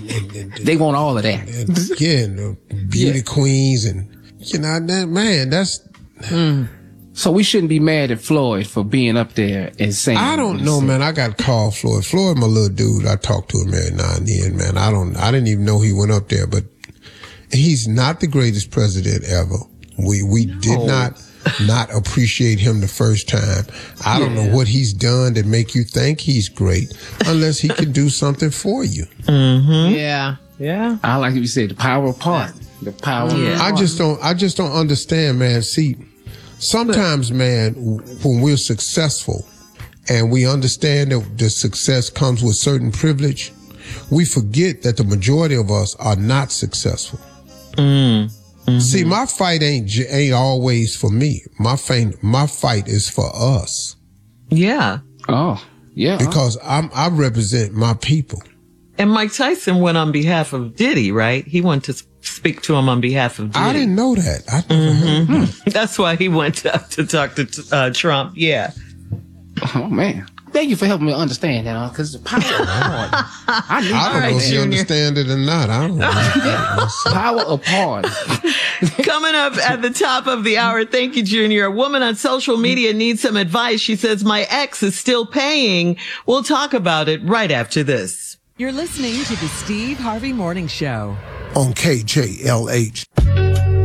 They want all of that. And the beauty queens and, that man, that's... So we shouldn't be mad at Floyd for being up there and saying... I don't know, man. I got to call Floyd. Floyd, my little dude. I talk to him every now and then, man. I didn't even know he went up there, but he's not the greatest president ever. We did not appreciate him the first time. I don't know what he's done that make you think he's great unless he can do something for you. Mm-hmm. Yeah. I like you said, the power of part. The power of I just don't understand, man. See, sometimes, man, when we're successful and we understand that the success comes with certain privilege, we forget that the majority of us are not successful. Mm-hmm. See, my fight ain't always for me. My fight is for us. Yeah. Oh, yeah. Because I represent my people. And Mike Tyson went on behalf of Diddy, right? He went to speak to him on behalf of Diddy. I didn't know that. I never heard that. That's why he went to talk to Trump. Yeah. Oh, man. Thank you for helping me understand that, because the power of pardon. I don't know if you understand it or not. I don't know. Power of pardon. Coming up at the top of the hour, thank you, Junior. A woman on social media needs some advice. She says, my ex is still paying. We'll talk about it right after this. You're listening to the Steve Harvey Morning Show on KJLH.